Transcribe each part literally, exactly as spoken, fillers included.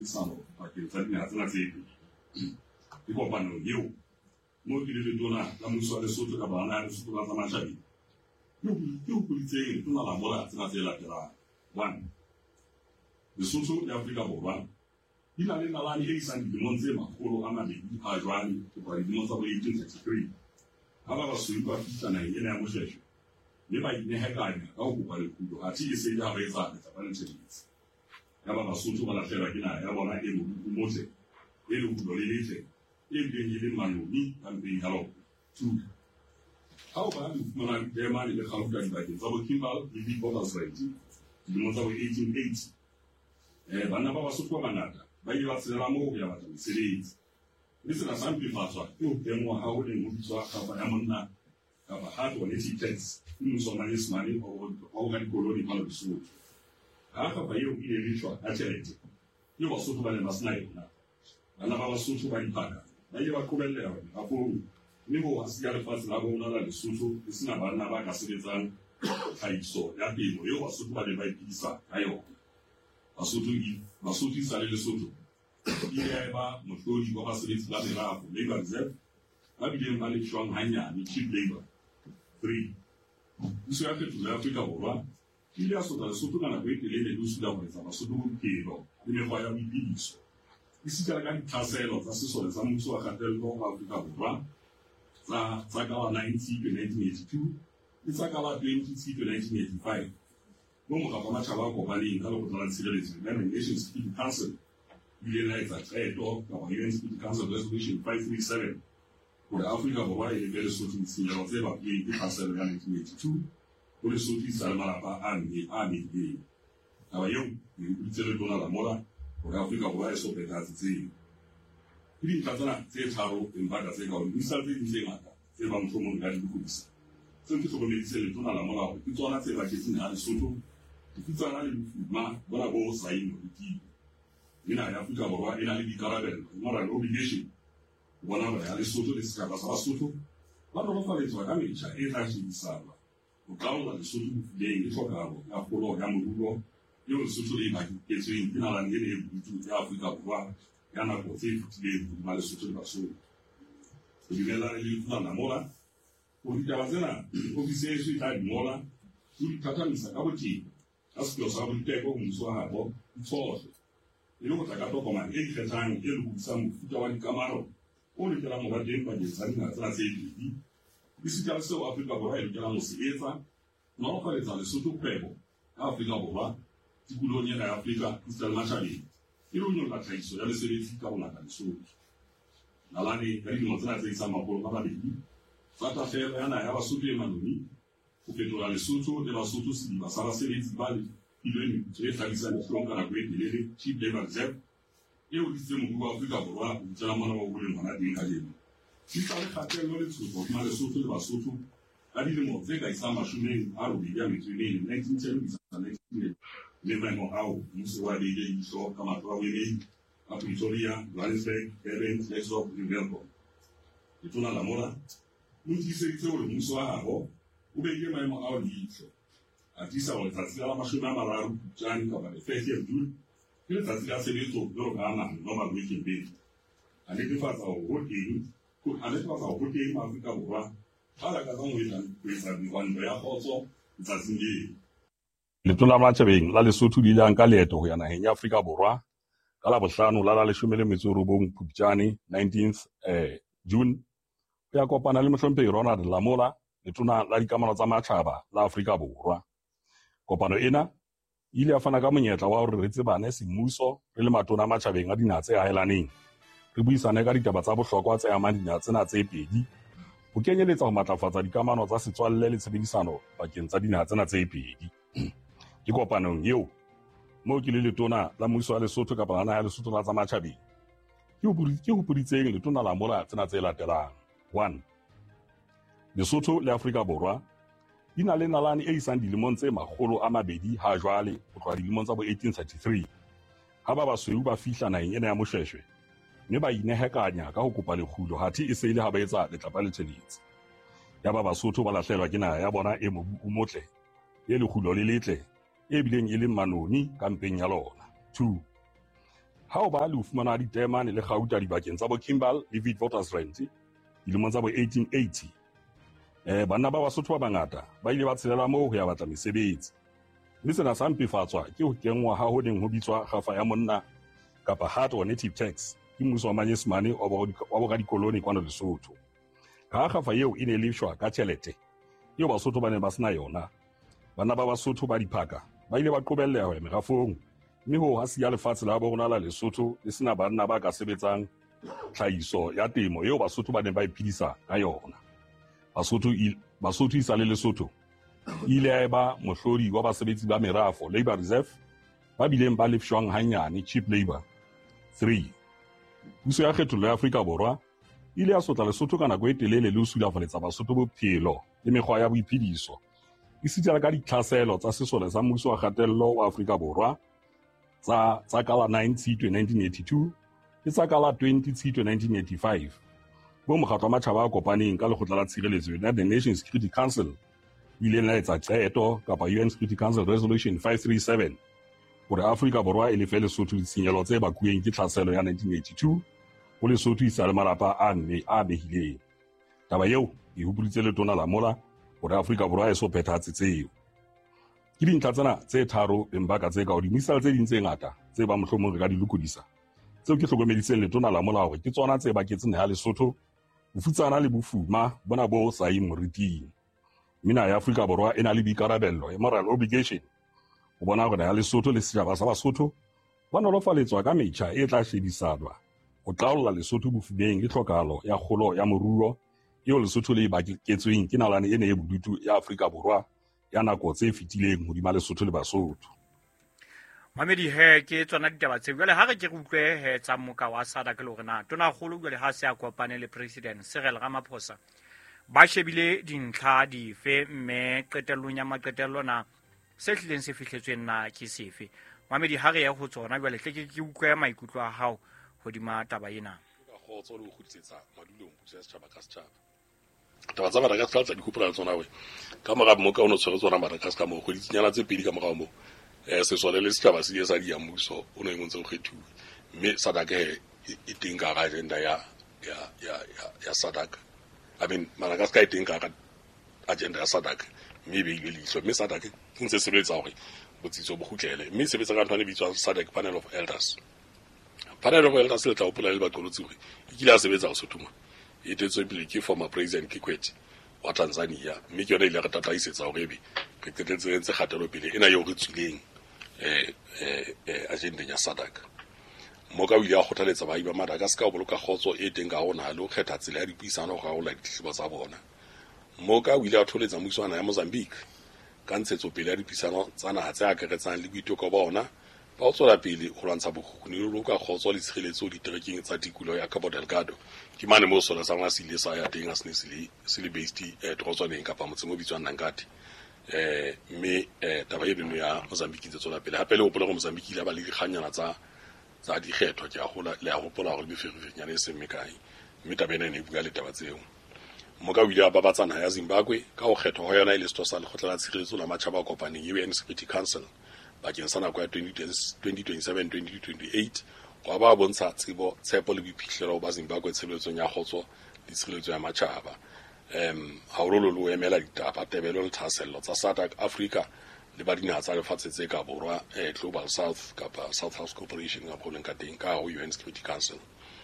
sano pakeng tsa dinaha tsena tse pedi. Ke kopano eo mo ke le tona la mmuso wa Lesotho ka bana ya Lesotho la Matjhabeng. Ke ho pulitseng tona la mola tsena tse latelang. One, Lesotho le Afrika Borwa di na le nalane e isang dilemong tse makgolo a mabedi ha jwale ho tloha dilemong tsa bo eighteen thirty-three. Ha ba basweu ba fihla naheng ena ya Moshweshwe mme ba inehekanya ka ho kopa lekuno athe e se le ha ba etsa letlapa le tjhelete. Ya ba Basotho ba lahlehelwa ke naha ya bona e motle e lekuno le letle e bileng e le manoni ka mpeng ya lona. Two, ha o ba di fumana Jeremane le kgaruka dibakeng tsa bo Kimberley le Witwatersrand dilemong tsa bo eighteen eighty, eh bana ba Basotho ba bangata ba ile ba tsela moo ho ya batla mesebetsi. Mme sena sa mpefatswa ke ho tengwa ha ho leng ho bitswa kapa ya monna kapa hard quality tax ke mmuso wa manyesemane wa ho ka dikoloni ka Lesotho. Ha kapa eo e ile leshwa ka tjhelete eo Basotho ba neng ba sena yona. Bana ba Basotho ba dipaka ba ile ba qobelleha ka founu mme ho hasi ya lefatshe la bona la Lesotho e sena bana ba ka sebetsang tlhahiso ya temo eo Basotho ba ne ba iphedisa ka yona. Basotho Basotho sa le Lesotho ile ya ba mohlodi wa basebetsi ba merafo labour reserve ba bileng ba leshwang hanyane cheap labour. Three, puso ya kgethollo ya Afrika Borwa ile ya sotla Lesotho ka nako e telele le ho sila ho etsa Basotho bophelo le mekgwa ya boiphediso. E sitana ka ditlhaselo tsa sesole sa mmuso wa kgatello wa Afrika Borwa tsa tsa ka la ninety to nineteen eighty-two le tsa ka la twenty to nineteen eighty-five. Mo Mokgatlo wa Matjhaba a kopaneng ka Lekgotla la Tshireletso United Nations Security Council ile la etsa qeto ka U N Security Council Resolution five three seven hore Afrika Borwa e lebe Lesotho ditshenyehelo tse bakuweng ke tlhaselo ya nineteen eighty-two ho Lesotho isa le malapa a mme a mebedi. Taba eo e ipitse le tona la mola hore Afrika Borwa e so phethahatse tseo. Ke dintlha tsena tse tharo empa ka tse ka hore di sa tse di tse ngata tse bang mohlomong ka di bukodisa. Tseo ke hlokomeditse le tona la mola hore ke tsona tse baketseng ha Lesotho di fitsana le bofuma bona bo saino ditiro. Ina ya Afrika Borwa ina le dikarabelo moral obligation bona hore ya Lesotho le setjhaba sa Basotho ba nolofaletswa ka metjha e tla tshebedisana ho qaola Lesotho bofileng le tlhokahalo ya kgolo ya moruo eo Lesotho le baketsweng ke nalane ena e butsweng ya Afrika Borwa ya nako tse fetileng hodima Lesotho le Basotho. Ho dumellana le lefu la mola ho ditaba tsena ofisi e so e tla di ngola ho di thathamisa ka botebo ka sekolo sa boiteko ho mmuso wa habo tsohle e le ho tla ka tokomane e ikgethang e lokisang mofuta wa dikamano o lokelang ho ba teng pakeng tsa dinaha tsena tse pedi. E sita le seo Afrika Borwa e lokelang ho se etsa ho nolofaletsa Lesotho kgwebo ya Afrika Borwa tikolong ena ya Afrika esita le Matjhabeng e le ho nyolla tlhahiso ya mesebetsi ka bongata Lesotho. Nalane ka dilemo tsena tse isang makgolo a mabedi tsa tahlehelo ya naha ya Basotho e manoni ho fetola Lesotho le Basotho sediba sa basebetsi ba ileng tse hlahisang dihlong ka nako e telele cheap labour reserve eo di tse moruo wa Afrika Borwa ho tsela mona wa boleng hona teng ka jeno. Di sa le kgatello le tshoso hodima Lesotho le Basotho ka dilemo tse ka isang mashomeng a robedi a metso e mene nineteen ten ho isa nineteen le maemo ao mmuso wa beile ihlo ka matlo a boemedi a Pretoria, Johannesburg, Durban, Klerksdorp le Welkom. Letona la mola o tiiseditse hore mmuso wa habo o beile maemo ao leihlo a tiisa hore letsatsi la mashome a mararo Phupjane kapa the thirtieth of June ke letsatsi la tshebetso jwalo ka a mang normal working day. A netefatsa hore ho teng a netefatsa hore ho teng Maafrika Borwa ba lakatsang ho etsa mehwanto ya kgotso letsatsing leo. Letona la Matjhabeng la Lesotho le ile a nka leeto ho ya naheng ya Afrika Borwa ka la bohlano la la leshome le metso e robong Phupjane nineteenth eh, June ho ya kopana le Mohlomphehi Ronald Lamola letona la dikamano tsa matjhaba la Afrika Borwa. Kopano ena ile ya fana ka monyetla wa hore re tsebane semmuso re le matona a matjhabeng a dinaha tse haelaneng re buisane ka ditaba tsa bohlokwa tse amang dinaha tsena tse pedi ho kenyeletsa ho matlafatsa dikamano tsa setswalle le tshebedisano pakeng tsa dinaha tsena tse pedi. Ke kopanong eo moo ke le letona la mmuso wa Lesotho kapa la naha ya Lesotho la tsa matjhabeng ke hopoditseng letona la mola tsena tse latelang. One, Lesotho le Afrika Borwa di na le nalane e isang dilemong tse makgolo a mabedi ha jwale ho tloha dilemong tsa bo eighteen thirty-three ha ba basweu ba fihla naheng ena ya Moshweshwe mme ba inehekanya ka ho kopa lekgulo hathe e se ile ha ba etsa letlapa le tjhelete. Ya ba Basotho ba lahlehelwa ke naha ya bona e mobu o motle e lekgulo le letle e bileng e le manoni ka mpeng ya lona. Two, ha o ba le ho fumana ditemane le Gauta dibakeng tsa bo Kimberley le Witwatersrand dilemong tsa bo eighteen eighty eh banna ba Basotho ba bangata ba ile ba tshelela moo ho ya batla mesebetsi mme sena sa mpefatswa ke ho kenngwa ha ho neng ho bitswa kgafa ya monna kapa hard or native tax ke mmuso wa manyesemane wa bo ka dikoloni kwana Lesotho ka kgafa eo e ne le shwa ka tjhelete eo Basotho ba ne ba sena yona banna ba Basotho ba diphaka ba ile ba qobelleha ho ya merafong mme ho ha siya lefatshe la bo rona la Lesotho le sena banna ba ka sebetsang tlhahiso ya temo eo Basotho ba ne ba iphedisa ka yona. Basotho Basotho isa le Lesotho ile ya ba mohlodi wa basebetsi ba merafo Labour Reserve ba bileng ba lefshwang hanyane cheap labor. three Puso ya kgethollo ya Afrika Borwa ile ya sotla Lesotho ka nako e telele le ho sulafaletsa Basotho bophelo le mekgwa ya boiphediso e sitela ka ditlhaselo tsa sesole sa mmuso wa kgatello wa Afrika Borwa tsa tsa ka la nine Tshitwe nineteen eighty-two le tsa ka la twenty Tshitwe nineteen eighty-five bo mokgatlo wa matjhaba a kopaneng ka lekgotla la tshireletso United Nations Security Council ile la etsa qeto kapa U N Security Council Resolution five thirty-seven hore Afrika Borwa e lefe Lesotho ditshenyehelo tse bakuweng ke tlhaselo ya nineteen eighty-two ho Lesotho isa le malapa a nne a behileng. Taba eo e hopoditse letona la mola hore Afrika Borwa e so phethahatse tseo. Ke dintlha tsena tse tharo embaka tse ka hodimisa tse ding tse ngata tse ba mohlomong re ka di lokodisa tseo ke hlokomeditseng letona la mola hore ke tsona tse baketseng ha Lesotho bofutsana le bofuma bona bo sa eng moriting. Mina ya Afrika Borwa e na le boikarabello e moral obligation ho bona hore ha Lesotho le setjhaba sa Basotho ba nolofaletswa ka metjha e tla shedisadwa ho tlaolla Lesotho bofubeng le tlhokahalo ya kgolo ya moruo eo Lesotho le baketsweng ke nalane ena e bodutu ya Afrika Borwa ya nako tse fetileng hodima Lesotho le Basotho. Mamedi he ke tsona ditaba tse jwale ha re ke re utlwe he tsa moka wa SADC le hore na tona kgolo jwale ha se a kopane le president Cyril Ramaphosa ba shebile dintlha dife mme qetellong ya maqetello na se hlileng se fihletsweng na ke sefe. Mamedi ha re ya ho tsona jwale tle ke ke utlwe maikutlo a hao hodima taba ena. Ka khotso le ho khutsetsa madulong ho se setjhaba ka setjhaba. Taba tsa Madagascar tsa dikhopola tsona we ka mora mo ka ono tshwere tsona Madagascar mo go ditsinyana tse pedi ka mora mo eh se sole le setjhaba se sa di amuso o no engontse go kgethuwe mme SADC e teng ka agenda ya ya ya ya SADC. I mean Madagascar e teng ka agenda ya SADC mme be ile leihlo mme SADC ke ntse sebetsa hore botsitso bo khutlele mme sebetsa ka ntwana bitswa SADC Panel of Elders. Panel of Elders le tla o pola le baqolotsi hore e kile a sebetsa go sothuma e tetswe pele ke former president Kikwete wa Tanzania mme ke yona ile re tataisetsa hore be re qetetse ntse kgatelo pele ena yo re tsuleng eh eh agenda ya SADC. Mo ka ile a khothaletsa ba iba Madagascar o boloka khotso e teng ka hona le o kgetha tsela ya dipuisano ga o la dithibo tsa bona. Mo ka ile a tholetsa mmuiswana ya Mozambique ka ntshetso pele ya dipuisano tsa naha tse akaretsang le boiteko ba ona ba o tsola pele go lwantsha bokgoni le lo ka khotso le tshireletso di trekking tsa tikulo ya Cabo Delgado ke mane mo sola sa ngwa sile sa ya teng a sne sile sile based eh trotswaneng kapa motsemo bitswang Nangati eh me eh taba e beno ya Mozambique tse tsola pele hape le hopola go Mozambique ile ba le dikganyana tsa tsa dikgetho ke a gola le a hopola go le beferefenyane se mekai mme taba ena ne buga le taba tseo. Mo ka wile ba batsana ya Zimbabwe ka go kgetho ho yona ile stosa le khotla la tshireletso la matjhaba kopaneng U N Security Council bakeng sa nako ya twenty twenty-seven twenty twenty-eight go ba bontsha tsebo tshepo le biphihlelo ba Zimbabwe tshebeletsong ya khotso le tshireletso ya matjhaba em haololo lo emela ditaba tebelo le thasello tsa SADC Africa le ba dinaha tsa lefatshe tse ka borwa eh Global South kapa South House Corporation ga boleng ka teng ka ho U N Security Council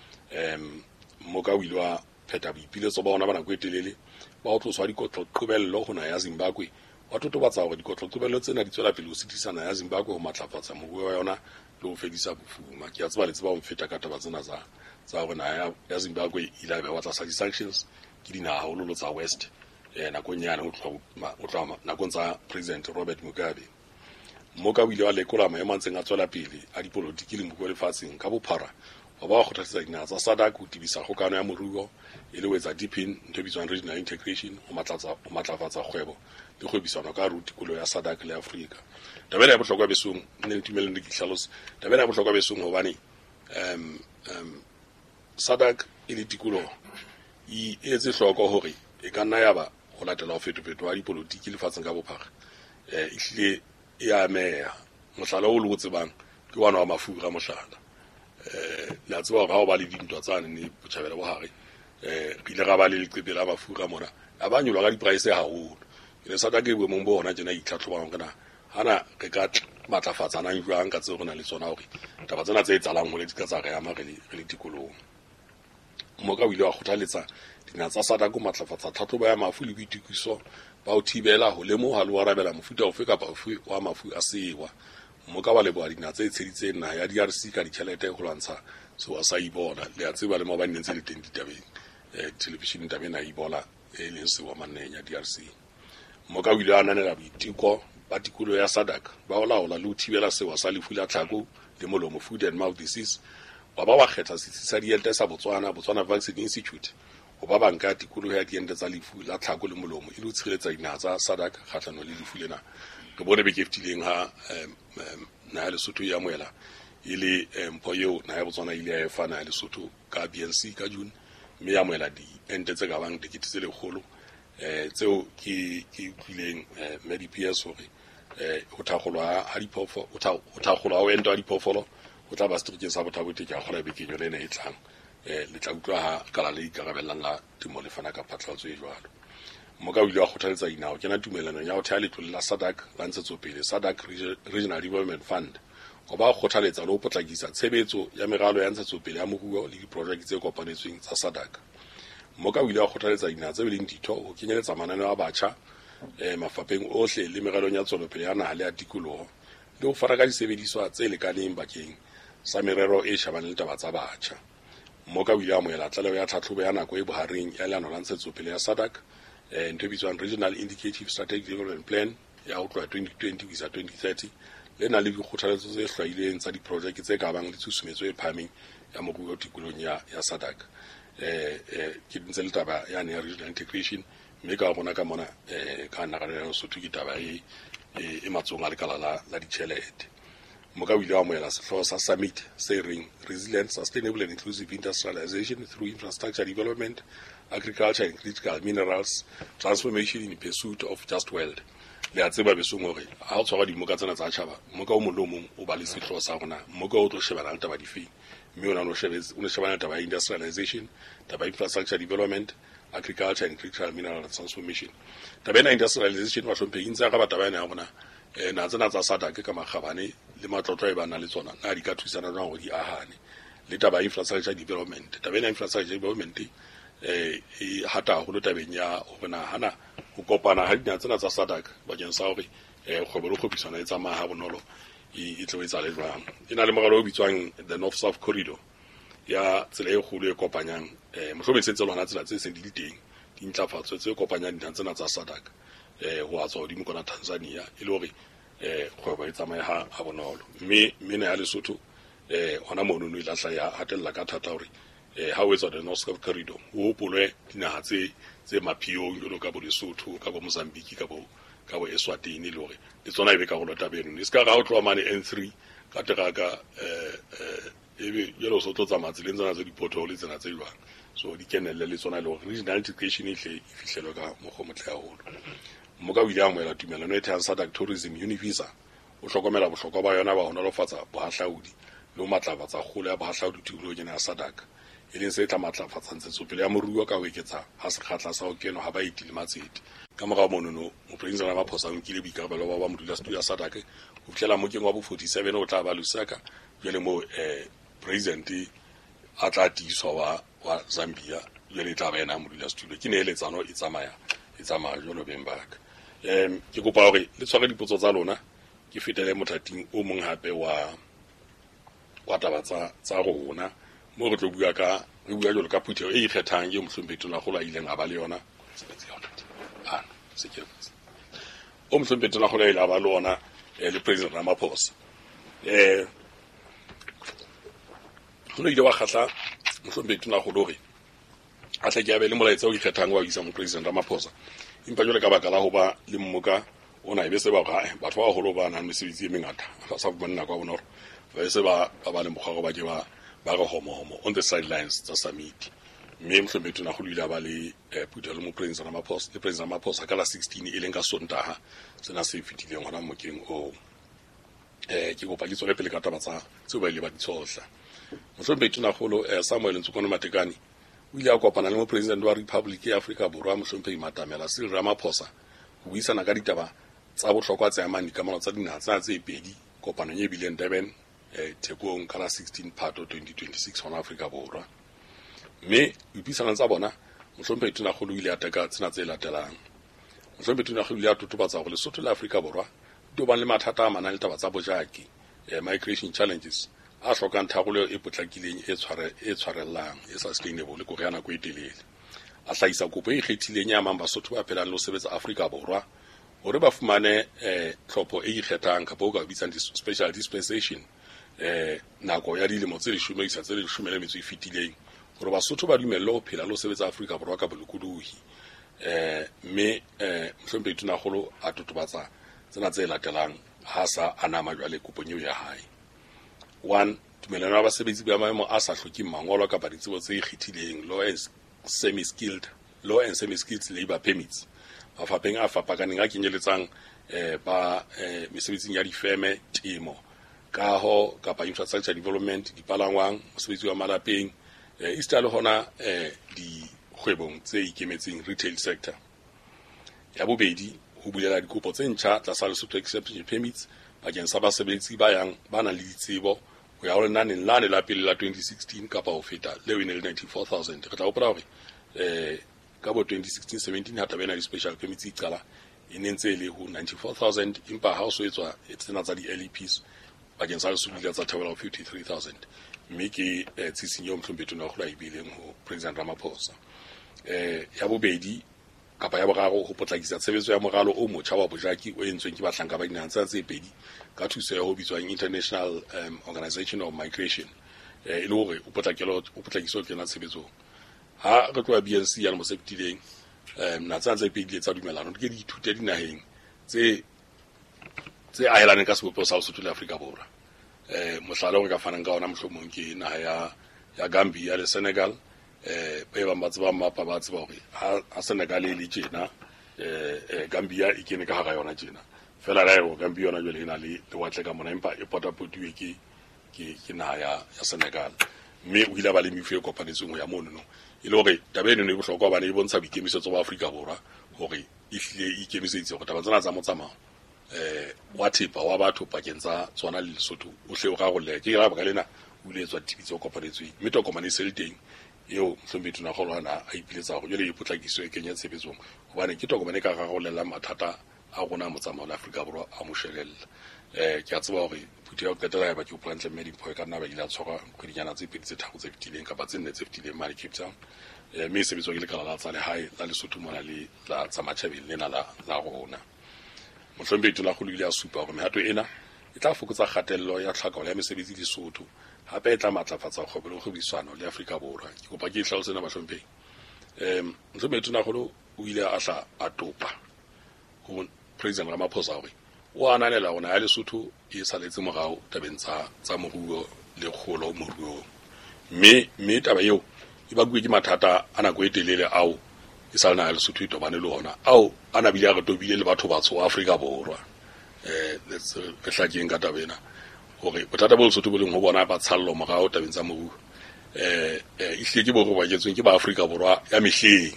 em mo ka wilwa pheta boipiletso ba ona ba nako e telele ba o tloswa dikotlo qobello go na ya Zimbabwe wa totobatsa hore dikotlo qobello tsena di tswela pele ho sitisana ya Zimbabwe ho matlafatsa moruo wa yona le ho fedisa bofuma. Ke a tseba le tseba ho mfeta ka taba tsena tsa tsa hore na ya Zimbabwe ile ba watla sa di sanctions ke dinaha hololo tsa West eh nako nyane ho tloha ho tloha nako tsa President Robert Mugabe. Mo ka wile wa lekola maemo a ntseng a tswela pele a dipolotiki le moruo lefatsheng ka bophara wa ba go tlhatsa dinaha tsa SADC ho tibisa kgokano ya moruo e le wetsa deepin ntho bitswang regional integration o matlatsa o matlafatsa kgwebo le kgwebisano ka rutikolo ya SADC le Afrika. Tabela ya bohlokwa besong nne ntumelo le dihlaloso tabela ya bohlokwa besong hobane um um SADC e le tikolo e etse hloko hore e ka nna ya ba go latela ho fetofeto wa dipolotiki lefatsheng ka bophara eh ihlile ya meya mohlala o le go tsebang ke wana wa mafura mohlala eh la tswa ga o ba le dintwa tsane ne botjhabela bo hare eh re ile ga ba le leqepe la mafura mona a ba nyolwa ga di price ha holo ile sa take bo mong bo hona jena itlhatlhoba ngwana hana re ka matlafatsa na jwang ka tseo rena le tsona hore taba tsena tse etsalang ho le dika tsa re ama re le dikolong mo ka wile wa khothaletsa dina tsa SADAG go matlafatsa tlhatlhoba ya mafu le boitikiso ba o thibela ho lemoha le wa rabela mofuta ofe kapa ofe wa mafu a sewa mo ka ba le boa dina tse tsheditseng na ya D R C ka ditšhelete go lwantsha so wa sa ibona le a tseba le mo ba nnetse le teng ditabeng eh television tabeng na ibola e leng se wa manenya D R C mo ka wile a nanela boitiko ba tikolo ya SADAG ba o laola le ho thibela sewa sa lefu la tlhako le molomo food and mouth disease wa ba wa kgetha setsi sa diente sa Botswana Botswana Vaccine Institute go ba banka tikolo ya diente tsa lefu la tlhako le molomo e le tshireletsa dina tsa SADAG kgatlano le lefu lena ke bone be ke ftileng ha na ya Lesotho ya moela ile mpho yeo na ya Botswana ile ya efana ya Lesotho ka B N C ka June mme ya moela di ente tse ka bang dikete tse lekgolo eh tseo ke ke utlwileng Medipes hore eh ho thakgolwa ha diphoofolo ho thakgolwa ho ento ha diphoofolo ho tla ba setrikeng sa bothabote ke a kgona be kenyo lena e tlang eh le tla utlwa ha kala le ikarabellang la timo le fana ka phatlalatso e jwalo mo ka wile wa khothaletsa inao ke na tumelano ya ho thea letlole la SADAG la ntshetsopele SADAG Regional Development Fund go ba khothaletsa le ho potlakisa tshebetso ya meralo ya ntshetsopele ya moruo le diprojeke tse kopanetsweng tsa SADAG mo ka wile wa khothaletsa ina tse beleng ditho ho kenyeletsa mananeo a batjha eh mafapeng ohle le meralong ya tswelopele ya naha le ya tikoloho le ho fara ka disebediswa tse lekaneng bakeng sa merero e shabane le taba tsa batjha mo ka wile a moela tlaleho ya tlhatlhobo ya nako e bohareng ya leano la ntshetsopele ya SADAG eh ntho bitswang Regional Indicative Strategic Development Plan ya ho tloha twenty twenty ho isa twenty thirty le na le dikgothaletso tse hlwaileng tsa diprojeke tse ka bang le tshusumetso e phahameng ya moruo tikolong ya ya SADAG eh eh ke ntse le taba ya ne regional integration mme ka bona ka mona eh ka nna ga le Lesotho ke taba e e matsonga le kala la la ditšhelete mo ka wile wa moela sehloho sa summit se reng resilient sustainable and inclusive industrialization through infrastructure development agriculture and critical minerals transformation in pursuit of just world le a tseba besong hore ha o tshwara di moka tsena tsa tshaba moka o molomong o ba le sehloho sa rona moka o tlo shebana le taba difeng mme ona no shebetse o ne shebana taba industrialization taba infrastructure development agriculture and critical mineral transformation taba ena industrialization wa hlomphe intse ga ba taba ena ya bona eh na tsena tsa SADAG ka magabane le matlotlo e bana le tsona na di ka thusana jwang go di ahane le taba infrastructure development taba ena infrastructure development eh e hata go le tabeng ya go na hana go kopana ha dina tsena tsa SADAG ba jeng sa hore eh go be le go bisana e tsamaya ha bonolo e tlo etsa le jwang ina le mogalo o bitswang the North South Corridor ya tsela e golo e kopanyang eh mohlomong se tsela tsela tse se di teng di ntlafatso tse kopanyang dina tsena tsa SADAG eh ho a tswa di mo kona Tanzania e le hore eh go ba itsamaya ha ha bonolo mme mme ya Lesotho eh hona mono no ilahla ya hatella ka thata hore eh ha o etsa the North South Corridor o polwe dinaha tse tse maphio jalo ka bo Lesotho ka bo Mozambique ka bo ka bo Eswatini le hore le tsona e be ka go lota beno se ka ga o tloa mane N three ka teraka eh eh ebe jalo so tlotsa matsi le ntsana tse di pothole tsena tse jwang so di kenelle le tsona le regional integration e hle fihlelo ka mo go motle haholo mo ka wile a moela tumelano e thea SADAG Tourism Univisa o hlokomela bohlokwa ba yona ba hona lofatsa bohahlaudi le o matlafatsa kgolo ya bohahlaudi tikologong ya SADAG e leng se tla matlafatsa ntshetsopele ya moruo ka ho eketsa ha sekgatla sa ho kenwa ha ba itile matsete ka morao monono mopresidente wa Maphosa o nkile boikarabelo ba ba modulasetulo ya SADAG ho fihlela mokeng wa bo forty-seven o tla ba Lusaka jwale mo eh president a tla tiswa wa wa Zambia jwale tla ba ena modulasetulo ke ne eletsano e tsamaya e tsamaya jolo bembaka em ke kopa hore le tshware dipotso tsa lona ke fetele mothating o mong hape wa wa taba tsa tsa rona mo re tlo bua ka re bua jolo ka phuthego e ikgethang ye mohlompeto na gola ileng a ba le yona ah se ke o mohlompeto na gola ile a ba le yona le president Ramaphosa eh hona ile wa khatla mohlompeto na gola hore a tle ke a be le molaetsa o ikgethang wa isa mo president Ramaphosa impa jole ka baka la ho ba le mmoka ona e be se ba ga batho ba holo ba na mesebetsi e mengata ba sa bonna kwa bona ba se ba ba le mogwa go ba ke ba ba go homo homo on the sidelines tsa summit mme mhlombeto na go ile ba le putelo mo president Ramaphosa le president Ramaphosa ka la sixteen e leng ka Sontaga sena se fitileng hona mokeng o eh ke kopa ke tsole pele ka taba tsa tseo ba ile ba di tshohla. Mohlompe Tonakgolo eh Samuel Ntsukone Matekane o ile a kopana le mo president wa Republic ya Afrika Borwa Mohlompe Matamela Cyril Ramaphosa ho buisana ka ditaba tsa bohlokwa tsa amane ka mona tsa dinaha tsa tse pedi kopanong e bileng Durban eh Thekong ka la sixteen Phato twenty twenty-six hona Afrika Borwa. Mme dipuisano tsa bona Mohlompe Tonakgolo ile a teka tsena tse latelang. Mohlompe Tonakgolo ile a totobatsa hore Lesotho le Afrika Borwa di ba le mathata a manang le taba tsa bojaki eh migration challenges a hlokang tharollo e potlakileng e tshware e tshwarellang e sustainable ko ga nako e telele. A hlahisa kopo e ikgethileng ya mang Basotho ba phelang le sebetsa Afrika Borwa hore ba fumane eh tlhopho e ikgethang ka bo ka bitsang special dispensation eh nako ya dilemo tse leshome isa tse leshome le metso e fetileng hore Basotho ba dumelle ho phela le sebetsa Afrika Borwa ka bolokolohi. Eh me eh Mohlompe Tonakgolo a totobatsa tsena tse latelang ha sa anama jwale kopong eo ya hae. One, tumelano ya basebetsi ba maemo a sa hloking mangolo kapa ditsebo tse ikgethileng law and semi skilled law and semi skilled labor permits mafapeng a fapakaneng a kenyeletsang eh ba eh mesebetsing ya difeme temo kaho kapa infrastructure development dipalangwang mosebetsi wa malapeng eh istale hona eh di kgwebong tse ikemetseng retail sector. Ya bobedi ho bulela dikopo tse ntjha tlasa Lesotho exception permits bakeng sa basebetsi ba yang ba na le ditsebo ho ya ho lenaneng lane la pele la twenty sixteen kapa ho feta leo e ne le ninety-four thousand. Re tla hopola hore eh ka bo twenty sixteen seventeen ha tabena di special permits e qala e nentse le ho ninety-four thousand empa ha o so etswa tsena tsa di L E Ps bakeng sa Lesotho tsa thabela fifty-three thousand. Mme ke tsitsinyo Mohlompe Tonakgolo a ibileng ho President Ramaphosa. Eh ya bobedi kapa ya boraro ho potlakisa tshebetso ya moralo o motjha wa bojaki o entsweng ke bahlanka ba dinaha tse pedi ka thuso ya ho bitswang International um, Organization of Migration eh ile hore o potlakelo o potlakiso ke na tshebetso ha re tloa B N C ya mo septileng um na tsa tse pedi tsa dumelano ke di ithute dinaheng tse tse ahelane ka sebopo sa Lesotho le Afrika Borwa. Eh mohlala o ka fanang ka ona mohlomong ke naha ya ya Gambia le Senegal eh ba ba matse ba mapa ba tseba hore ha Senegal le tjena eh Gambia e kene ka hara yona tjena fela la yo Gambia yona jwale ena le le watle ka mona empa e pota potuwe ke ke ke naha ya ya Senegal. Mme o ile ba le mifue kopanetsong ya mono no ile hore tabene ne bohlokwa ba ne e bontsha boikemisetso ba Afrika Borwa hore e hlile e ikemisetse hore taba tsena tsa motsamao eh wa thipa wa batho pakeng tsa tsona le Lesotho o hle o rarolle ke ra ba ka lena o ile etswa tibitso kopanetsweng mme to komane se le teng eo Mohlompe Tonakgolo ana a ipiletsa go jole e potlakiso e kenya tshebetsong hobane ke tokomane ka rarollela mathata a rona motsamao la Afrika Borwa a moshelella. Eh ke a tseba hore phuthi ya go qetela ya ba ke o plantle medic point ka nna ba ile a tshwara kgwedinyana tse pedi tse tharo tse fitileng kapa tse nne tse fitileng mane Cape Town. Eh mme sebetso ke le kala la tsa le hae la Lesotho mona le la tsa matjhabeng lena la la rona. Mohlompe Tonakgolo ile a supa hore mehato ena e tla fokotsa kgatello ya tlhakao ya mesebetsi le Lesotho hape e tla matlafatsa kgwebo le kgwebisano le Afrika Borwa. Ke kopa ke hlalose na Mohlompe em Mohlompe Tonakgolo o ile a hla a topa ho President Ramaphosa hore o ananela ona ya Lesotho e saletse morao tabeng tsa tsa moruo le kgolo moruo. Mme mme taba eo e ba bue ke mathata ana go etelele ao e sa na ya Lesotho e tobane le ona ao ana bile a re tobile le batho ba tso Afrika Borwa. Eh let's re hlakeng ka tabena hore bothata bo Lesotho bo leng ho bona ba tshallo morao tabeng tsa moruo eh e hle ke bo go ba jetsweng ke ba Afrika Borwa ya mehleng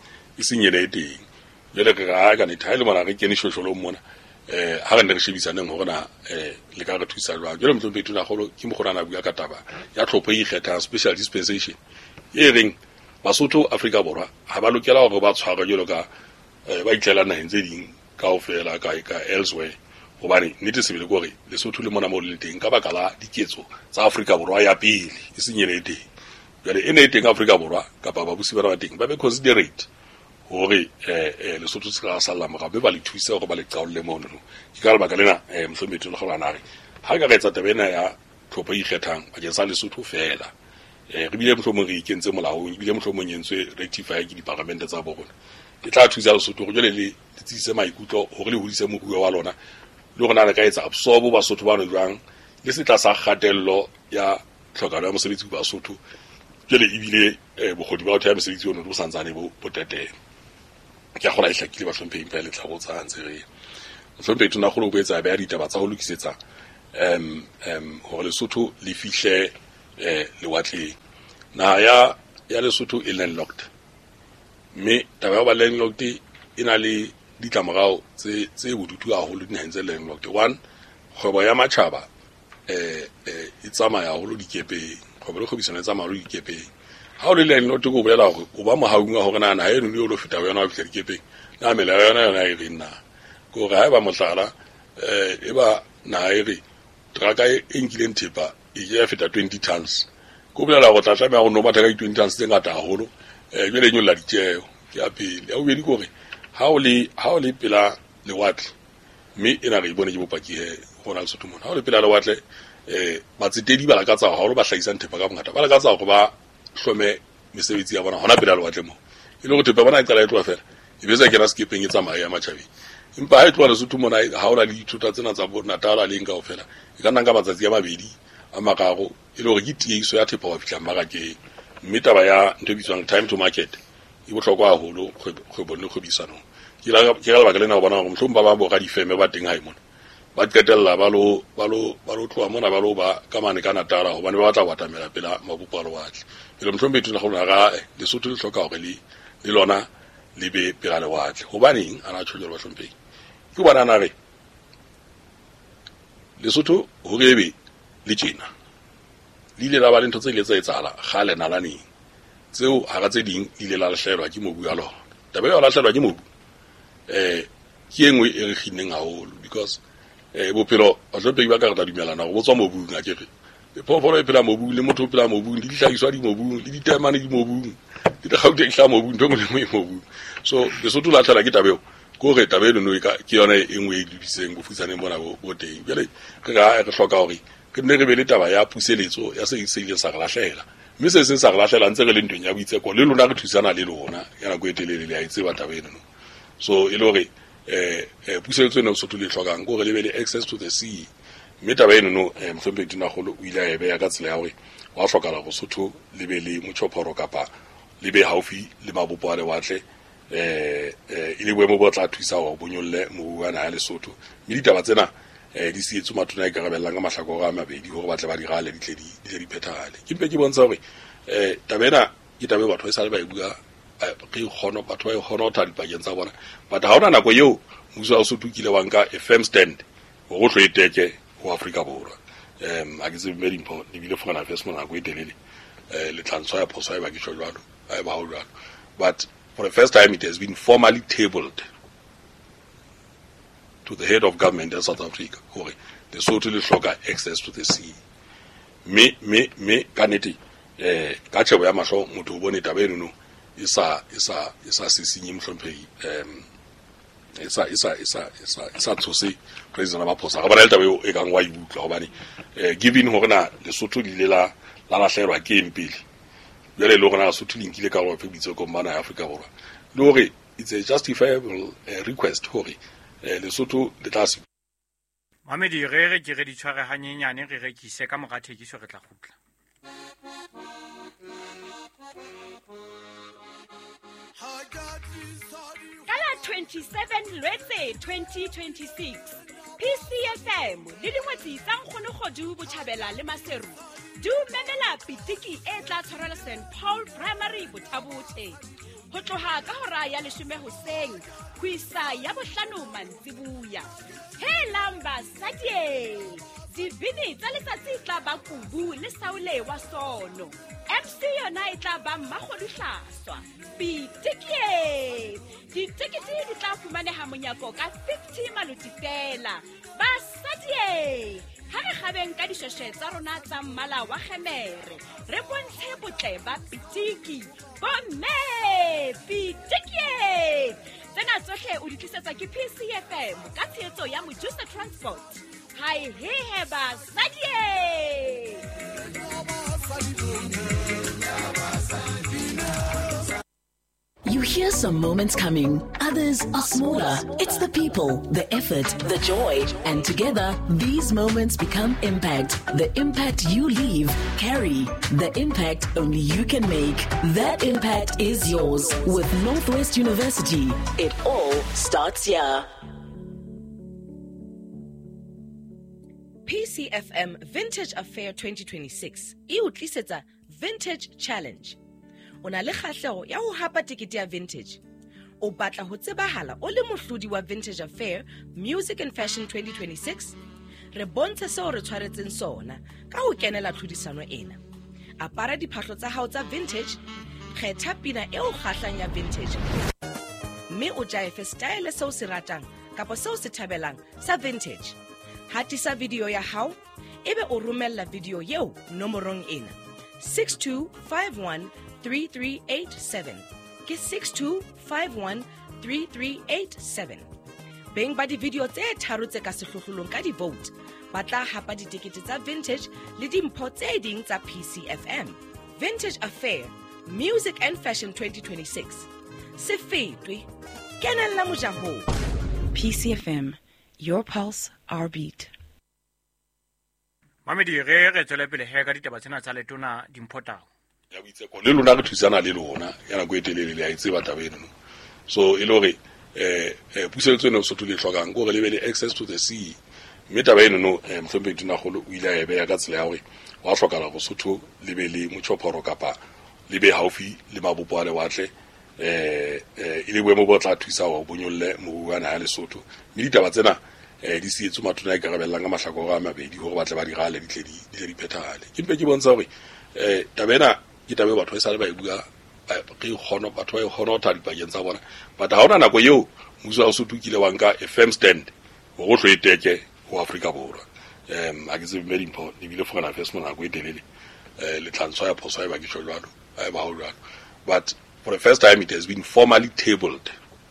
e senyele teng jele ka ga ka ne thaile mona re kene shosholo mona eh ha re ne re shebisaneng hore na eh le ka re thusa jwang jele Mohlompe Tonakgolo ke mo gona na bua ka taba ya tlhopho e ikgetha special dispensation e reng Basotho Afrika Borwa ha ba lokela hore ba tshware jelo ka ba itlela naheng tse ding kaofela ka ka elsewhere hobane nnete sebele gore Lesotho le mona mo le teng ka baka la diketso tsa Afrika Borwa ya pele e senyele teng jale ene teng Afrika Borwa kapa ba busi ba ba teng ba be considerate hore eh Lesotho se ka sala mo gabe ba le thuisa hore ba le qaolle mono ke ka baka lena eh Mohlompe Tonakgolo ana re ha ka retsa tabena ya tlhopho e ikgethang ba ke sa Lesotho fela eh re bile mohlomong re ikentse molaong bile mohlomong yentswe rectify ke di parliament tsa bona ke tla thusa Lesotho go jole le tsitse maikutlo hore le hodise moruo wa lona le gona le ka etsa absorb Basotho ba no jwang le se tla sa khatello ya tlhokano ya mosebetsi ba Basotho jole ebile eh bogodi ba o thaya mosebetsi ono bo santsane bo potete ke a gola e hlakile ba hlomphe impa le tlhabotsa ntse re Mohlompe Tonakgolo o boetsa ba ya ditaba tsa ho lokisetsa um um hore Lesotho le fihle eh lewatleng. Naha ya ya Lesotho e landlocked, mme taba ya ba landlocked ina le ditlamorao tse tse bodutu haholo dinaheng tse landlocked. One, kgwebo ya matjhaba eh eh e tsamaya haholo dikepeng, kgwebo le kgwebisano e tsamaya haholo dikepeng. Ha o le landlocked go bolela hore o ba mohaunga hore na naha eno le o lo feta yona wa fihla dikepeng, na mela yona yona e rena go ga ba mohlala eh e ba naha e re traka e nkileng thepa e ya feta twenty tons go bolela go tla tsamaya go no batla ka twenty tons tse ngata haholo eh jwale nyolla ditjeo ya pele ya o bedi gore ha o le ha o le pela lewatle mme ena re ibone ke bopaki he go na le Lesotho mona ha o le pela lewatle eh batsetedi ba la ka tsa haholo ba hlaisang thepa ka bongata ba la ka tsa go ba hlome mesebetsi ya bona hona pela lewatle mo e le go thepa bona e tsala e tloa fela e be sa kena skipping e tsamaya ya matjhabeng empa ha e tloa Lesotho mona ha o la le dithuta tsena tsa bona tala le nka ofela e ka nna ka matsatsi ya mabedi a makaro e le gore ke tieso ya thepa wa fihla mmarakeng mme taba ya ntho bitswang time to market e botlhokwa haholo kgwebo le kgwebisano ke la ke la ba ka lena go bona gore mohlomong ba ba bo ga difeme ba teng ha imona ba qetella ba lo ba lo ba lo tloa mona ba lo ba ka mane ka natala go bane ba batla watamela pela mabupo a lewatle le mohlomong bethu na go na ga Lesotho le hloka gore le le lona le be pela lewatle go baneng ana tsholo ba hlompheng ke bona na re Lesotho ho rebe le tjena le ile la ba le ntho tse ile tsa etsala ga le nalane tseo ha ga tse ding ile la hlelwa ke mobu ya lona taba ya la hlelwa ke mobu eh ke engwe e re khineng haholo because eh bophelo ba tlhope ba ka re ta dumelana go botswa mobu nga ke re e phofolo e phela mobu le motho phela mobu di hlahiswa di mobu le ditemane di mobu di ta gaute e hla mobu ntho mo le mobu so Lesotho la tlhela ke tabeo go re tabelo no ka ke yona e engwe e dibiseng go futsane bona bo teng bjale re ga re hloka hore ke nne re be le taba ya puseletso ya se se ile sa re lahlela mme se se sa re lahlela ntse re le ntweng ya boitseko le lona re thusana le lona ya na go etelele le ya itse ba tabelo no so e le hore eh puseletso eno Lesotho le tlhokang go re le be le access to the sea mme taba eno no mfempe dina golo o ile a ebe ya ka tsela ya hore wa hlokala go Lesotho le be le motšhophoro kapa le be haufi le mabopo a lewatle eh eh ile boemo bo tla thusa go bonyolle mo bana ya Lesotho mme ditaba tsena eh di sietso matona e ka rebellang ka mahlakore a mabedi go batle ba di gale ditle di di di phethale ke mpe ke bontsha hore eh tabena ke tabe batho e sa le ba e bua ke khono batho ba e khono o thadi pakeng tsa bona but ha ona nako eo muso a Lesotho kile wa nka a firm stand go go tlhoeteke go Afrika Borwa em a ke se very important di bile fona affairs mona go etelele eh le tlantswa ya phoso e ba ke tsholo a ba ho jwalo but for the first time it has been formally tabled to the head of government in South Africa hore Lesotho le hloka access to the sea me me me kaneti eh ka tshebo ya mahlo motho o bone tabeno no isa isa isa sisinyi mhlomphei em isa isa isa isa isa tsose president ba phosa ga ba le tabeo e ka ngwa ibutla gobane eh given hore na Lesotho le la la la hlerwa ke empile jale le gona Lesotho le nkile ka go febitse ko mana ya Afrika Borwa le hore it's a justifiable uh, request hore eh Lesotho le tla se Mamedi re re ke re di tshware hanyenyane re rekise ka mogathekiso re tla gutla Kala twenty-seven Lwetse twenty twenty-six P C F M le dingwetsi tsa nkgono godu botjhabela le maseru du memela pitiki e tla tshwarela Saint Paul Primary Botabothe ho tloha ka hora ya leshome hoseng ho isa ya bohlano mantsibuya he lamba sadie dibini tsa letsatsi tla ba kubu le saule wa sono M C yona e tla ba mmagodihlaswa pitiki ditikiti di tla fumaneha monyako ka fifty maluti fela ba sadie ha re gabeng ka disheshe tsa rona tsa mmala wa gemere re bontshe botle ba pitiki bomme pitiki tsena tsohle o di tlisetsa ke P C F M ka tshetso ya Mojusa Transport hai he he ba sadie You hear some moments coming, others are smaller. It's the people, the effort, the joy, and together, these moments become impact. The impact you leave, carry. The impact only you can make. That impact is yours with Northwest University. It all starts here. P C F M Vintage Affair twenty twenty-six e o tlisetsa Vintage Challenge. O na le kgahlego ya ho hapa tikete ya Vintage. O batla ho tsebahala o le mohlodi wa Vintage Affair Music and Fashion twenty twenty-six? Re bontshe seo re tshwaretseng sona ka ho kenela tlhodisano ena. Apara diphahlo tsa hao tsa Vintage, kgetha pina e o kgahlang ya Vintage. Mme o jaife style seo se ratang kapa seo se thabelang sa Vintage. Hatisa video ya hao, ebe o romella video yeo nomorong ena six two five one three three eight seven ke six two five one three three eight seven. Beng ba di video tse tharo tse ka sehlohlolong ka di vote ba tla hapa ditekete tsa Vintage le dimpho tse ding tsa P C F M. Vintage Affair Music and Fashion twenty twenty-six. Se fetwe kenella mojaho. P C F M, your pulse, our beat. Mamedi re re tswele pele he ka ditaba tsena tsa letona dimphotao. Ya boitseko le lona re thusana le lona yana go etelele le a itseba tabeno. So e lore eh eh pusetso ne o sotho le hlokang go re le be access to the sea. Mme tabeno no mhlombe dina golo o ile a ebe ya ka tsela ya hore wa hlokala go sotho le be le motshoporo kapa le be haufi le mabopo a le watle eh eh ile boemo bo tla thusa wa bonyolle mo bana ya Lesotho. Mme ditaba tsena eh di sietso matona e ka rebellang ka mahlakoro a mabedi hore ba tle ba di gale di tle di tle di phethale. Ke mpe ke bontsha hore eh tabena ke tabe batho e sa le ba e bua ke khono batho ba e khono ta di pageng tsa bona but ha ona nako eo muso a Sotho kile wa nka a firm stand go go tlhoeteke go Afrika borwa. em a ke se very important di bile foreign affairs mona go etelele eh le tlantswa ya phoso e ba ke tsholo a ba ho jwalo. But for the first time it has been formally tabled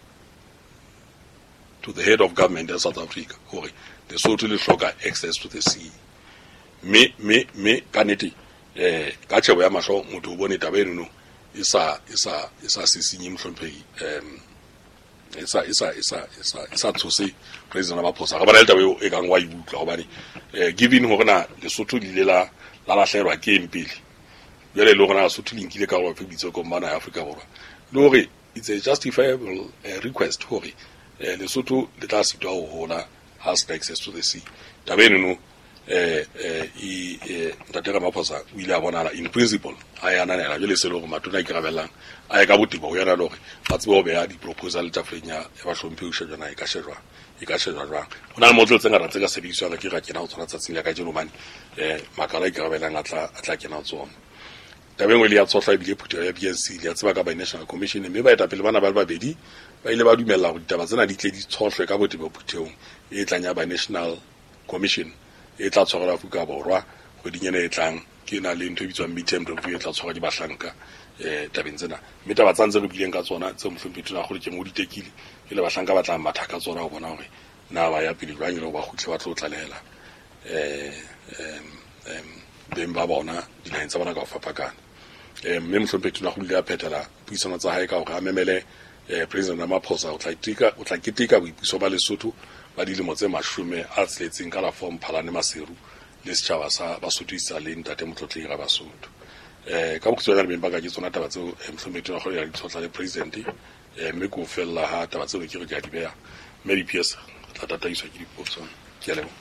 to the head of government in South Africa hore the Sotho le hloka access to the sea. Me me me kaneti eh ka tshebo ya masho motho o bone tabeno no isa isa isa sisinyi mhlomphei em isa isa isa isa isa tsose president ba phosa ga bana le tabeo e kang wa ibutla go bane eh given hore na Lesotho le la la la hlerwa ke empile bele le gona Lesotho le nkile ka go febitse ko mana ya Afrika borwa lore it's a justifiable uh, request hore eh Lesotho le tla sitwa ho hola has access to the sea tabeno no eh eh I Ntate Ramaphosa o ile a bonala in principle a yana nela jele se lo go matona ke rabelang a ka botiba go yana lore ba tsebe go beya di proposal tsa flenya e ba hlomphe o shejana e ka shejwa e ka shejwa jwang ona le modlo tsenga ratse ka sebediswa ka ke ga kena o tsona tsatsing ya ka jeno mane eh makala e ka rabelang atla atla kena o tsona tabeng le ya tsohla bile phutelo ya B N C le ya tseba ka ba National Commission mme ba eta pele bana ba ba bedi ba ile ba dumella go ditaba tsena di tle di tshohlwe ka botiba phutheong e tlanya ba National Commission e tla tshwara Afrika borwa go dinyana e tlang ke na le ntho bitswang midterm review e tla tshwara di bahlanka eh tabeng tsena mme taba tsantse re bileng ka tsona tse mhlompe tuna go le ke mo ditekile e le bahlanka ba tla matha ka tsona go bona hore na ba ya pele jwang le go ba khutle ba tlo tlalela eh em em beng ba bona di nang tsa bona ka fapakana eh mme mhlompe tuna go le ya phethela puisano tsa hae ka go ga memele eh president Ramaphosa o tla itika o tla kitika boipuso ba Lesotho ba dilemo tse mashome a tseletseng ka la form Phalane Maseru le setjhaba sa Basotho isa le Ntate Motlotleng ga Basotho eh ka bokutso ya beng ba ka ke tsona taba tseo mhlombe tona go ya di tshotla le president eh mme go fella ha taba tseo ke re ke a di beya mme di piece tla tataiswa ke dipotso ke a lebo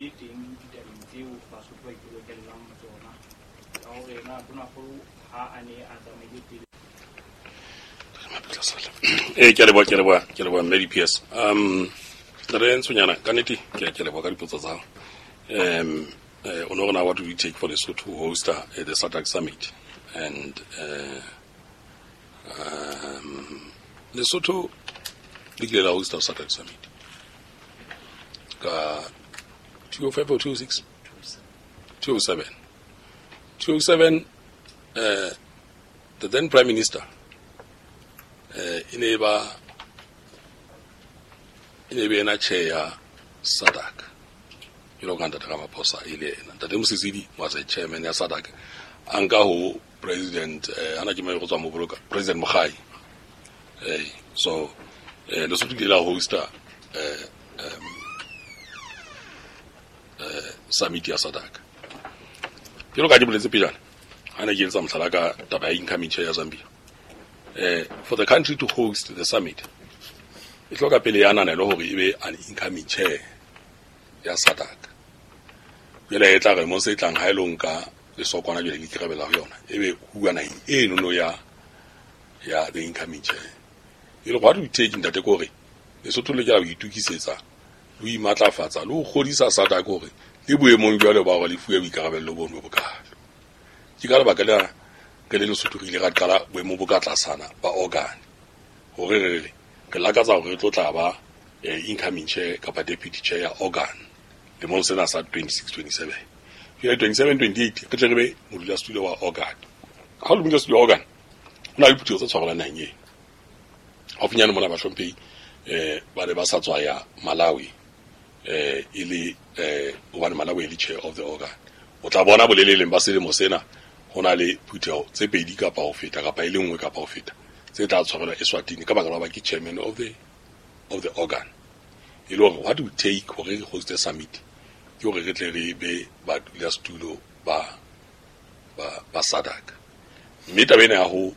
eh ke a lebo ke a lebo ke a lebo mme di piece um re ntsunyana kaneti ke a ke lebo ka dipotso tsa um uh, Honorable, what do we take for Lesotho to host uh, the SADC summit? And uh, um, Lesotho declared a host of SADC summit. Uh, two oh five or two oh six? two oh seven. two oh seven, uh, the then Prime Minister, uh, Ineba, Ineba na chair SADC. You know, Ntate Ramaphosa ile Ntate Mosisili was a chairman ya SADC anka ho president eh ana ke me go tswa mo boloka president Mogai eh so eh le sotho dila hosta eh um eh summit ya SADC ke lo ka di boletse pejana ana ke tsa mhlala ka taba ya incoming chair ya Zambia eh for the country to host the summit e hloka pele yana na le hore ebe an incoming chair ya SADC jwale e tla re mo se tlang ha ile nka le sokwana jwale ke kirabela go yona ebe bua na e no no ya ya the incoming chair ile go re take ntate gore le sotho le jala go itukisetsa lo imatlafatsa lo godisa SADC gore le boemong jwale ba go le fuwe boikarabelo bo bo bokalo ke ka lebaka le ke le sotho ile ga qala boemo bo ka tlasana ba organ gore re ke la ka tsa gore tlo tla ba incoming chair kapa deputy chair ya organ le mo sena sa twenty-six twenty-seven ya twenty-seven twenty-eight ke tle be modula studio wa organ ha lo modula studio organ na le putso tsa tshwara na nye ha finyana mona ba hlompe eh ba le ba sa tswa ya Malawi eh ile eh o bana Malawi le chair of the organ o tla bona bolelele ba se le mo sena hona le putso tse pedi kapa ho feta kapa ile nngwe kapa ho feta tse tla tshwarela eSwatini ka baka ba ke chairman of the of the organ ile hore what do we take hore re host the summit ke hore re tle re be ba dula studio ba ba ba SADC mme tabene ya ho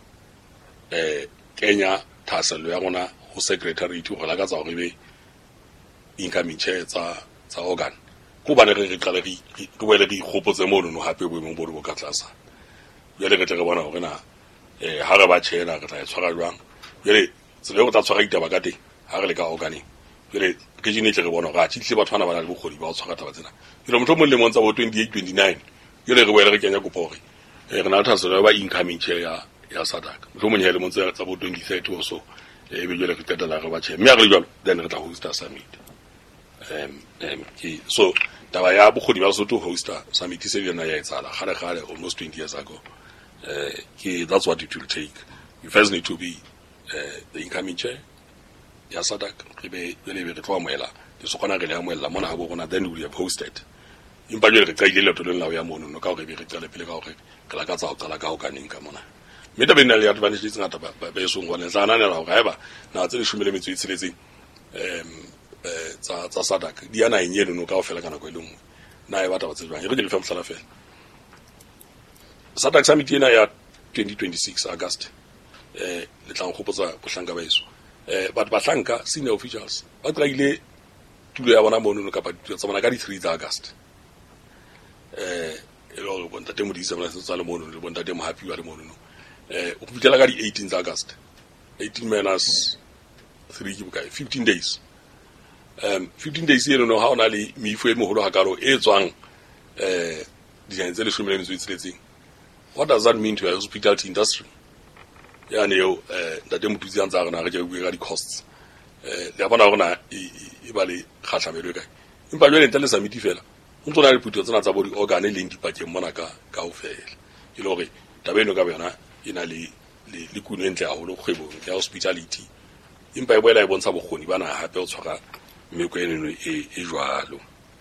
eh Kenya thaselo ya rona ho secretary to go la ka tsa hore be incoming chair tsa tsa organ go bana re re qala re re wele di khopotse mo no hape bo mo bo ka tlasa jale re tle re bona hore na eh ha re ba tshela re tla e tshwara jwang jale se le go tla tshwara ditaba ka teng ha re le ka organ jale ke jine tle re bona ga tshithle batho bana ba na le bogodi ba go tshwara taba tsena jale motho mo le mo ntsa bo twenty-eight twenty-nine jale re wele re kenya go pore eh re na thaselo ba incoming chair ya ya SADC motho mo nyele mo ntsa tsa bo twenty thirty o so e be jole re tetela re ba chair mme a re jalo then re tla host a summit um um ke so taba ya bogodi ba Lesotho hosta summit se yona ya etsala gare gare almost twenty years ago uh ke that's what it will take. You first need to be uh, the incoming chair ya SADC re be le be re tloa moela le so kona re le moela mona ha bo rona then we have hosted impa jole re tsaile le tlo le lawa ya mono no ka gore be re tsela pele ka gore ke la ka tsa go tsala ka o kaning ka mona mme ta bena le advantage tse ngata ba be so ngwana tsana ne la go ga ba na tse le shumele metso e tseletseng um eh tsa tsa SADC di ana enyelo no ka o fela kana go eleng na e batla ba tsebang re di le fa mhlala fela SADC summit ena ya twenty twenty-six August eh le tla ngopotsa bohlanka ba iso eh but bahlanka senior officials ba tlaile tulo ya bona mono ka pa tsa bona ka di three tsa August eh elo bonta temo di sabana tsa le mono le bonta temo happy wa le mono eh o putela ka di eighteen tsa August eighteen minus three ke bokae fifteen days um fifteen days here no how na le mifu e moholo ha karo e tswang eh di jantse le shumele metso itseletseng. What does that mean to a hospitality industry? Ya ne yo eh ntate motutsi a ntsa rena re ke bua ka di costs eh le bona rona e ba le khatlhabelo kae empa jwale ntele summit fela o ntse na le puto tsena tsa bo di organ le ndi pakeng mona ka ka o fela e le gore tabeno ka bona ina le le kuno entle a holo kgwebo ya hospitality empa e boela e bontsha bogoni bana hape o tshwara meko eno e e jwalo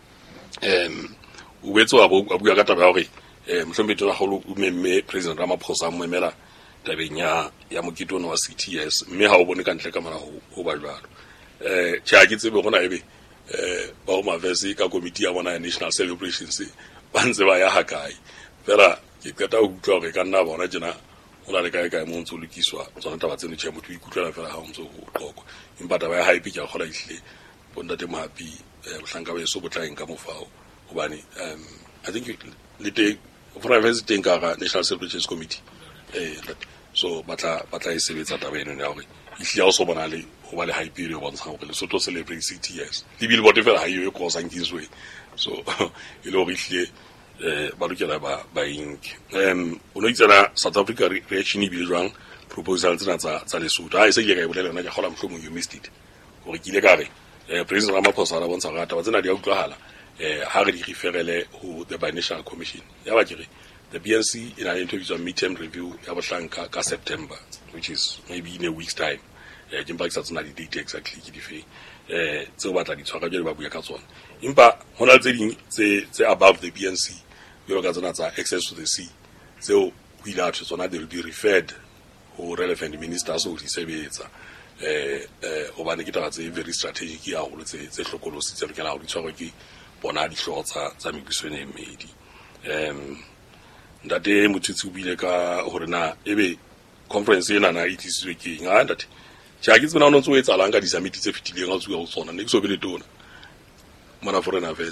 em o betso a bua ka taba ya gore eh mhlombe tona holo o memme president Ramaphosa mo emela tabeng ya ya mokitono wa C T S mme ha o bone ka ntle ka mara ho ba jwalo eh tja ke tsebe gona ebe eh ba o mavesi ka committee ya bona ya national celebrations ba ntse ba ya hakai fela ke kata o utlwa gore ka nna bona jena o la le kae kae mo ntse o lokiswa tsona taba tseno tšhe motho o ikutlwela fela ha o ntse o tlokwa empa taba ya hype ke a gola ihle bonta te mahapi bohlanka ba eso botlaeng ka mofao gobane um I think le te for university nka national celebrations committee eh so batla batla e sebetsa taba eno ya gore ihle o so bona le go ba le hype re bontsha gore le Lesotho celebrate C T S di bile bote fela ha yo go sa nkiswe so ile go ihle eh ba lokela ba ba ink um o no itsana South Africa reaction e bile jwang proposal tsena tsa tsa Lesotho ha e se ile ka e bolela nna ke gola mhlomong you missed it gore ke ile ka re eh president Ramaphosa ra bontsha ga taba tsena di a utlwahala eh ha re di referele ho the Binational Commission ya ba kere the B N C in an interview on midterm review ya bohlanka ka September which is maybe in a week's time eh jimpa ke sa tsena di date exactly ke di fe eh tseo batla di tshwara jele ba bua ka tsona impa hona tse ding tse tse above the B N C yo ka tsona tsa access to the sea tseo o ile a tsona they will be referred ho relevant ministers o di sebetsa eh eh o bane ke taba tse very strategic ya go tse tse hlokolosi tse re kana go di tshwara ke bona di hlotsa tsa mekiswene e medi em ndate motutsi o bile ka hore na ebe conference ena na itisitswe ke nga ndate tja ke tsena o ntse o etsalang ka di summit tse fitileng ga o tswa go tsona ne ke so bele tona mana foreign affairs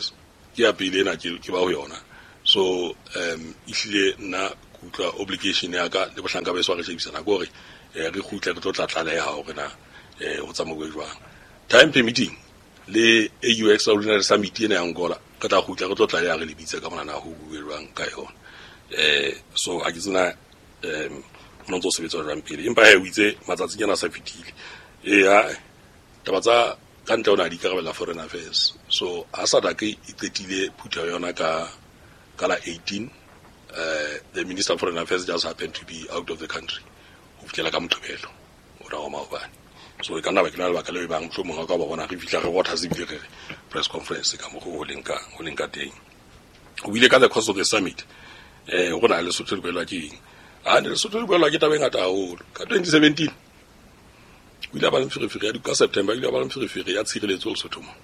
ke ya pele ena ke ke ba ho yona. So um ihlile nna kutla obligation ya ka le bohlanka ba swa re shebisana go re re khutla re tla tlaleha hore na eh ho tsamaya jwang. Time permitting le A U Extraordinary Summit ena ya Angola ka tla khutla re tla tlaleha re lebitse ka mona na ho buelwang ka yona. Eh so a ke tsena um no ntse sebetsa jwang pele empa he o itse matsatsi yana sa fitile e ya taba tsa ka ntle ona di karabela foreign affairs. So a SADC e qetile phutho yona ka kala eighteen. Uh, the Minister of Foreign Affairs just happened to be out of the country. Ufitela ka Motlhobelo ora wa maobane. So e kana ba kena ba ka le ba mtlo mo ga ba bona re fitla re botha zibile re press conference ka mo go lenka go lenka teng. O ile ka the course of the summit eh go na le Lesotho le belwa ke a le Lesotho le belwa ke taba ngata haholo ka twenty seventeen. O ile ba le mfirifiri ya ka September ile ba le mfirifiri ya tshireletso Lesotho mo.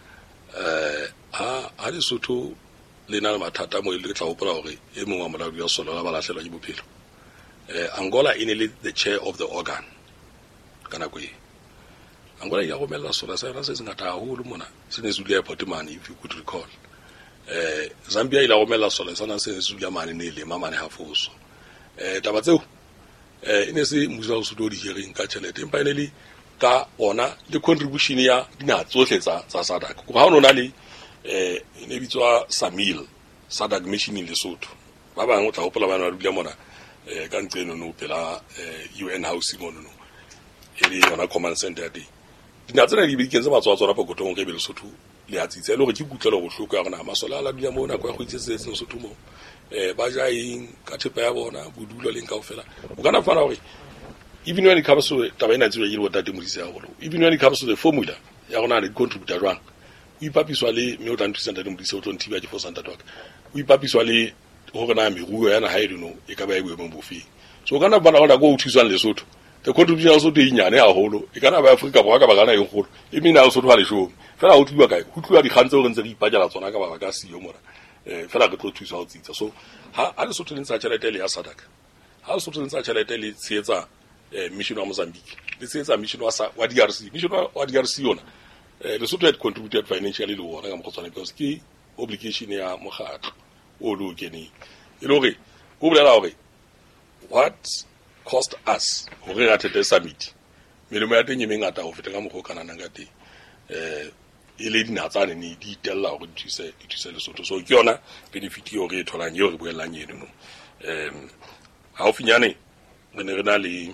Eh a a Lesotho le na le mathata mo ile tla hopola hore e mongwe wa molaodi wa solo la ba lahlela ke bophelo. Eh Angola in the chair of the organ kana kwe Angola ya gomela sola sa ra se ngata haholo mona se ne Zulu airport mane if you could recall. Eh Zambia ile gomela sola sana se Zulu mane ne le mamane hafoso. Eh taba tseo eh ine se musa o sudi hearing ka tšhelete empa ene le ka ona le contribution ya dina tsohle tsa tsa SADC go ha ona na le eh ine bitswa Samil SADC mission in Lesotho ba bang o tla hopola bana ba dula mona eh ka ntseno no pela U N house mono no ene yona command center di dina tsena di bikentse matswa tswa rapo gotong ke be Lesotho le atsitse le gore ke kutlelo go hloko ya gona masola la dula mona kwa go itsetse Lesotho mo eh ba ja eng ka thepa ya bona bodulo le nkaofela o kana fana gore even when it comes to taba ena tswe yile botate modise ya golo even when it comes to the formula ya gona le contributor jwang o ipapiswa le me o tla nthusa ntate modise o tlo nthiba ke for santa twaka o ipapiswa le gore na meruo yana ha edino e ka ba e boemo bofe so kana bana gona go thuswa Lesotho the contribution also de inyane haholo e kana ba Africa bo ka ba kana e golo e mina o sotho ba le show fela o tluwa kae go tluwa di khantse o rentse re ipajala tsona ka ba ba ka siyo mona eh fela ke tlo thusa o tsitsa so ha ha Lesotho le ntsa tšhelete le ya SADC ha Lesotho le ntsa tšhelete le tshetsa eh mission wa Mozambique le tshetsa mission wa wa D R C mission wa D R C yona eh Lesotho had contributed financially le wona ka mo tswana because ke obligation ya mogatlo o lo kene e lo re go bolela hore what cost us hore ra thete summit melemo ya teng e mengata go feta ka mo go kana nang ka teng eh ile dinatsane ni di tella hore di thuse di thuse Lesotho so ke yona benefit yo re tholang yo re boelang yeno no em ha o finyane re ne re na le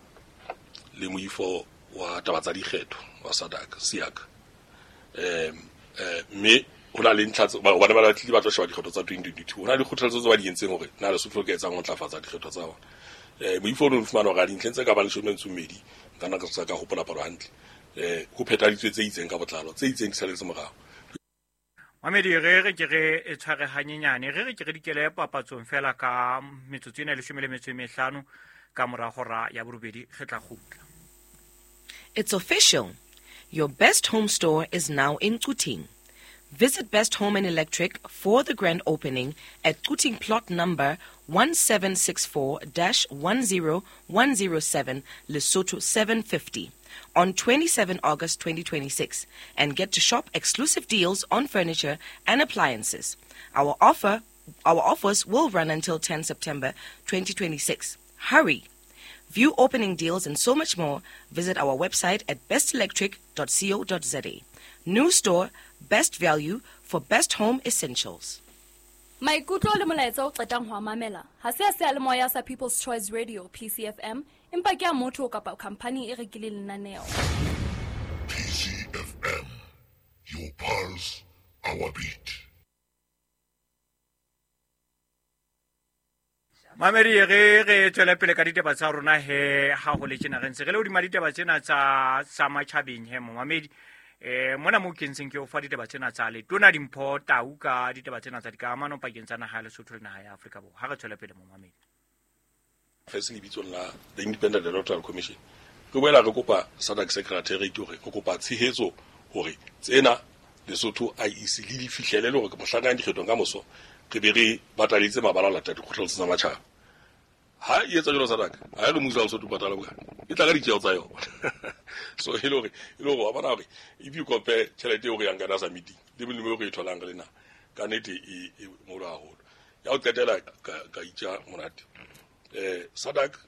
le moifo wa tabatsa dikgetho wa SADC SIAC em eh me ona le ntlatso ba ba ba tlile ba tlo shwa dikgetho tsa twenty twenty-two ona le khuthaletse tsa ba di entseng hore na Lesotho ke etsa go ntlafatsa dikgetho tsa bona eh moifo no fumana ga dintleng ka ba le shome ntsumedi kana ka sa ka hopola palo hantle eh go phethaditswe tse itseng ka botlalo tse itseng di saletse morago Mamedi re re ke re e tshware hanyenyane re re ke re dikele papatsong fela ka metsotso ena le shome le metso e mehlano ka morago ra ya borobedi ge tla gutla. It's official. Your Best Home store is now in Tuting. Visit Best Home and Electric for the grand opening at Tuting plot number one seven six four dash one zero one zero seven Lesotho seven fifty on twenty-seventh of August twenty twenty-six and get to shop exclusive deals on furniture and appliances. Our offer our offers will run until tenth of September twenty twenty-six. Hurry! View opening deals and so much more. Visit our website at best electric dot co dot za. New store, best value for best home essentials. Maikutlo le molaetsa o qetang ho mamela ha se se le moya sa People's Choice Radio P C F M empa ke a motho kapa company e rekile lenaneo. P C F M, your pulse, our beat. Mamedi re re tswela pele ka ditaba tsa rona he ha go le tsena re ntse re le o di maditaba tsena tsa sa matšhabeng he mo Mamedi eh mona mo kentseng ke o fa ditaba tsena tsa le tona dimpho tau ka ditaba tsena tsa dikamano pakeng tsa naga le Lesotho le naga ya Afrika bo ha re tswela pele mo Mamedi firstly bitsong la the Independent Electoral Commission go boela re kopa SADC secretary ke gore go kopa tshehetso gore tsena Lesotho I E C le di fihlele le gore mohlakana dikgetong ka moso ke be re bataletse mabala la tati go tlhotsa matšhaba ha e etsa jalo SADC ha re musa Lesotho batala boka e tla ga ditjeo tsa yo so e le gore e le gore wa bona gore if you compare tšhelete o re yang kana sa meeting le bolemo o re itholang le na ka nnete e molo haholo ya o qetela ka ka itja monate eh Sadak